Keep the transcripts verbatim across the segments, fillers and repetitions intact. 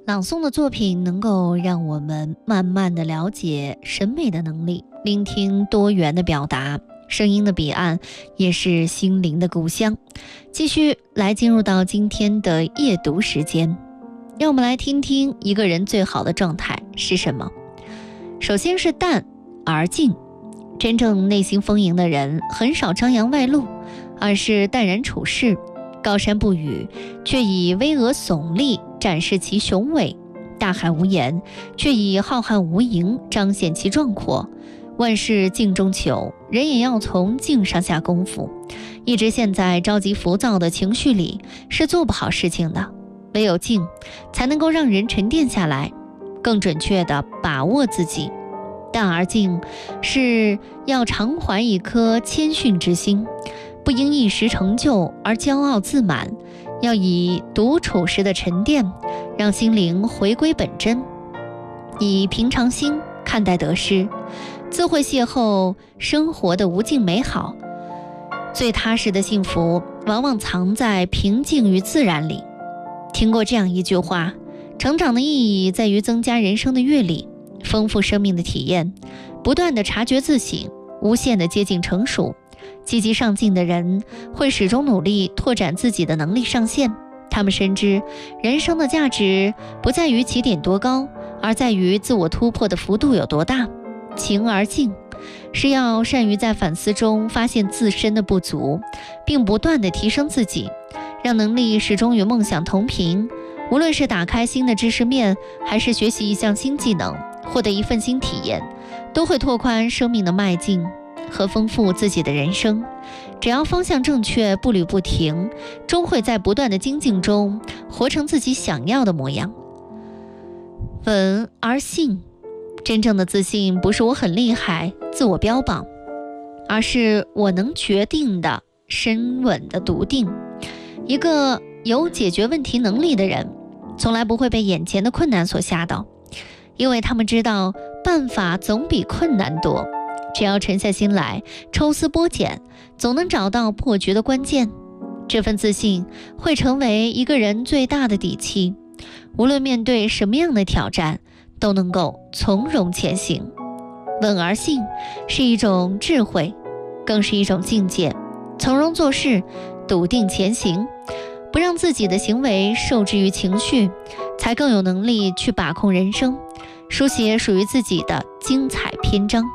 朗诵的作品能够让我们慢慢的了解审美的能力，聆听多元的表达，声音的彼岸也是心灵的故乡。继续来进入到今天的夜读时间，让我们来听听一个人最好的状态是什么。首先是淡而静，真正内心丰盈的人很少张扬外露，而是淡然处世，高山不语，却以巍峨耸立展示其雄伟；大海无言，却以浩瀚无垠彰显其壮阔。万事静中求，人也要从静上下功夫。一直陷在着急浮躁的情绪里，是做不好事情的。唯有静，才能够让人沉淀下来，更准确地把握自己。淡而静，是要常怀一颗谦逊之心，不因一时成就而骄傲自满，要以独处时的沉淀，让心灵回归本真，以平常心看待得失，自会邂逅生活的无尽美好。最踏实的幸福，往往藏在平静与自然里。听过这样一句话，成长的意义在于增加人生的阅历，丰富生命的体验，不断地察觉自省，无限地接近成熟。积极上进的人会始终努力拓展自己的能力上限，他们深知人生的价值不在于起点多高，而在于自我突破的幅度有多大。情而静，是要善于在反思中发现自身的不足，并不断地提升自己，让能力始终与梦想同频。无论是打开新的知识面，还是学习一项新技能，获得一份新体验，都会拓宽生命的迈进和丰富自己的人生。只要方向正确，步履不停，终会在不断的精进中活成自己想要的模样。稳而信，真正的自信不是我很厉害自我标榜，而是我能决定的深稳的笃定。一个有解决问题能力的人，从来不会被眼前的困难所吓倒，因为他们知道办法总比困难多。只要沉下心来，抽丝剥茧，总能找到破局的关键。这份自信会成为一个人最大的底气，无论面对什么样的挑战，都能够从容前行。稳而信是一种智慧，更是一种境界。从容做事，笃定前行，不让自己的行为受制于情绪，才更有能力去把控人生，书写属于自己的精彩篇章。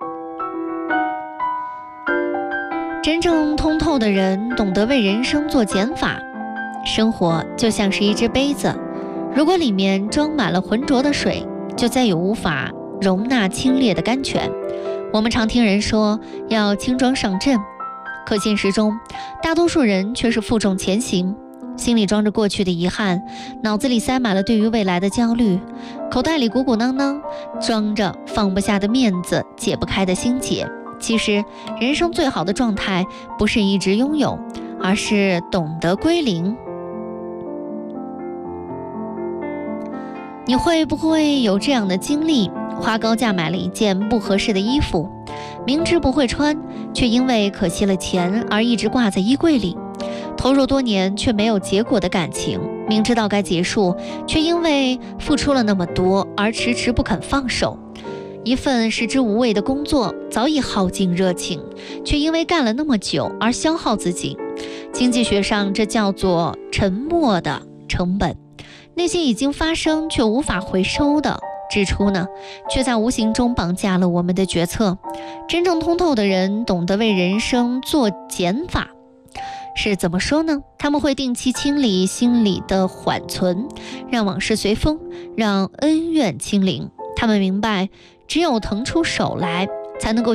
真正通透的人懂得为人生做减法。生活就像是一只杯子，如果里面装满了浑浊的水，就再也无法容纳清冽的甘泉。我们常听人说要轻装上阵，可现实中大多数人却是负重前行，心里装着过去的遗憾，脑子里塞满了对于未来的焦虑，口袋里鼓鼓囊囊装着放不下的面子，解不开的心结。其实人生最好的状态不是一直拥有，而是懂得归零。你会不会有这样的经历，花高价买了一件不合适的衣服，明知不会穿，却因为可惜了钱而一直挂在衣柜里；投入多年却没有结果的感情，明知道该结束，却因为付出了那么多而迟迟不肯放手；一份食之无味的工作，早已耗尽热情，却因为干了那么久而消耗自己。经济学上这叫做沉没的成本。那些已经发生却无法回收的支出呢，却在无形中绑架了我们的决策。真正通透的人懂得为人生做减法，是怎么说呢？他们会定期清理心里的缓存，让往事随风，让恩怨清零。他们明白，只有腾出手来，才能够